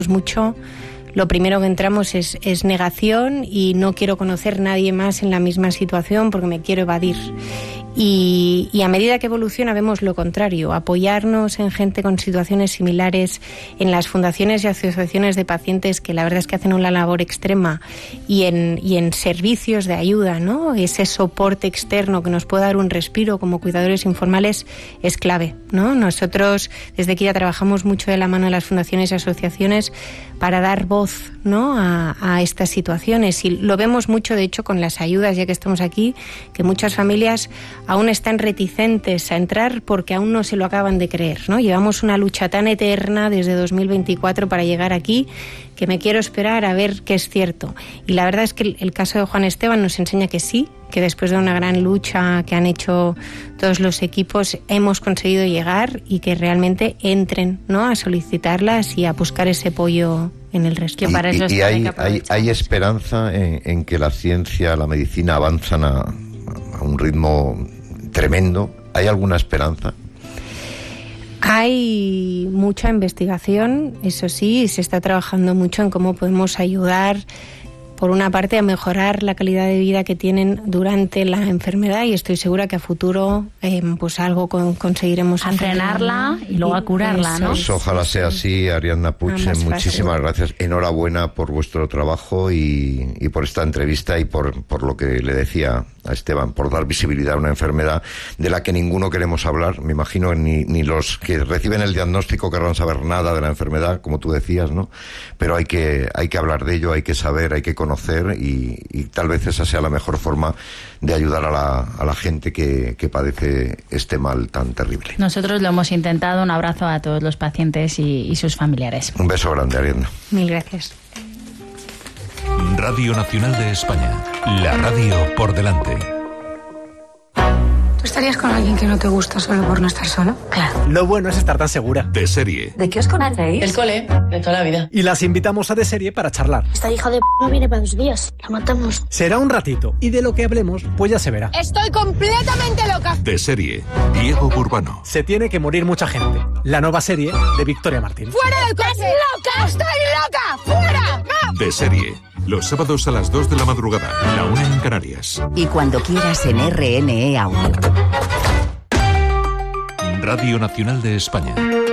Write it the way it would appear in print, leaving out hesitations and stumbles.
mucho, lo primero que entramos es negación y no quiero conocer a nadie más en la misma situación porque me quiero evadir. Y a medida que evoluciona vemos lo contrario, apoyarnos en gente con situaciones similares, en las fundaciones y asociaciones de pacientes que la verdad es que hacen una labor extrema y en servicios de ayuda, ¿no? Ese soporte externo que nos puede dar un respiro como cuidadores informales es clave, ¿no? Nosotros desde Kira trabajamos mucho de la mano de las fundaciones y asociaciones para dar voz, ¿no? a estas situaciones, y lo vemos mucho de hecho con las ayudas, ya que estamos aquí, que muchas familias aún están reticentes a entrar porque aún no se lo acaban de creer, ¿no? Llevamos una lucha tan eterna desde 2024 para llegar aquí que me quiero esperar a ver qué es cierto. Y la verdad es que el caso de Juan Esteban nos enseña que sí, que después de una gran lucha que han hecho todos los equipos hemos conseguido llegar y que realmente entren, ¿no? A solicitarlas y a buscar ese apoyo en el resto. Y hay esperanza en que la ciencia, la medicina avanzan a un ritmo tremendo. ¿Hay alguna esperanza? Hay mucha investigación, eso sí, se está trabajando mucho en cómo podemos ayudar, por una parte, a mejorar la calidad de vida que tienen durante la enfermedad, y estoy segura que a futuro pues algo conseguiremos a frenarla y luego a curarla, ¿no? Pues ojalá sea así. Ariadna Puig, muchísimas gracias. Enhorabuena por vuestro trabajo y por esta entrevista y por lo que le decía a Esteban, por dar visibilidad a una enfermedad de la que ninguno queremos hablar. Me imagino ni los que reciben el diagnóstico querrán saber nada de la enfermedad, como tú decías, ¿no? Pero hay que hablar de ello, hay que saber, hay que conocer, y tal vez esa sea la mejor forma de ayudar a la gente que padece este mal tan terrible. Nosotros lo hemos intentado. Un abrazo a todos los pacientes y sus familiares. Un beso grande, Ariadna. Mil gracias. Radio Nacional de España, la radio por delante. ¿Tú estarías con alguien que no te gusta solo por no estar solo? Claro. Lo bueno es estar tan segura. De Serie. ¿De qué os conocéis? El cole, de toda la vida. Y las invitamos a De Serie para charlar. Esta hija de no viene para 2 días. La matamos. Será un ratito, y de lo que hablemos, pues ya se verá. Estoy completamente loca. De Serie, Diego Burbano. Se tiene que morir mucha gente. La nueva serie de Victoria Martín. ¡Fuera del coche! ¡Loca! ¡Estoy loca! ¡Fuera! ¡No! De Serie, los sábados a las 2 de la madrugada, la 1 en Canarias. Y cuando quieras en RNE Audio. Radio Nacional de España.